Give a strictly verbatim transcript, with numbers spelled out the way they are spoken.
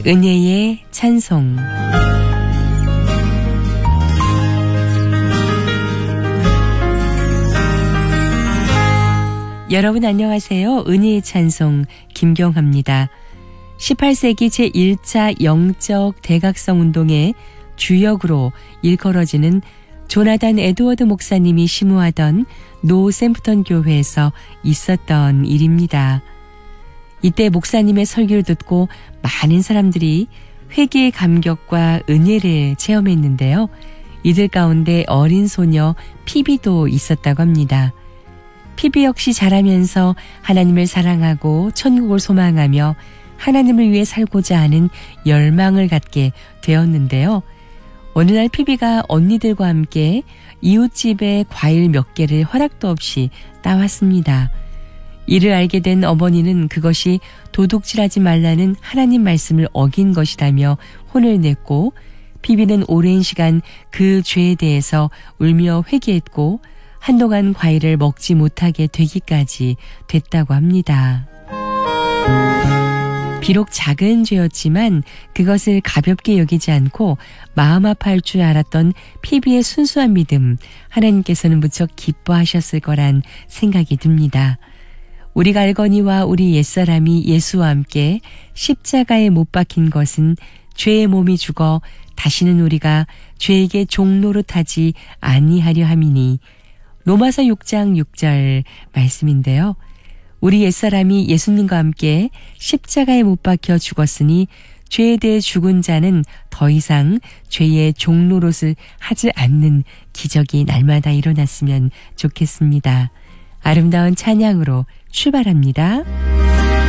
은혜의 찬송. 여러분 안녕하세요. 은혜의 찬송 김경합니다. 십팔 세기 제일 차 영적 대각성 운동의 주역으로 일컬어지는 조나단 에드워드 목사님이 심우하던 노샘프턴 교회에서 있었던 일입니다. 이때 목사님의 설교를 듣고 많은 사람들이 회개의 감격과 은혜를 체험했는데요. 이들 가운데 어린 소녀 피비도 있었다고 합니다. 피비 역시 자라면서 하나님을 사랑하고 천국을 소망하며 하나님을 위해 살고자 하는 열망을 갖게 되었는데요. 어느 날 피비가 언니들과 함께 이웃집에 과일 몇 개를 허락도 없이 따왔습니다. 이를 알게 된 어머니는 그것이 도둑질하지 말라는 하나님 말씀을 어긴 것이라며 혼을 냈고, 피비는 오랜 시간 그 죄에 대해서 울며 회개했고 한동안 과일을 먹지 못하게 되기까지 됐다고 합니다. 비록 작은 죄였지만 그것을 가볍게 여기지 않고 마음 아파할 줄 알았던 피비의 순수한 믿음, 하나님께서는 무척 기뻐하셨을 거란 생각이 듭니다. 우리가 알거니와 우리 옛사람이 예수와 함께 십자가에 못 박힌 것은 죄의 몸이 죽어 다시는 우리가 죄에게 종노릇하지 아니하려 함이니, 로마서 육 장 육 절 말씀인데요. 우리 옛사람이 예수님과 함께 십자가에 못 박혀 죽었으니 죄에 대해 죽은 자는 더 이상 죄의 종노릇을 하지 않는 기적이 날마다 일어났으면 좋겠습니다. 아름다운 찬양으로 출발합니다.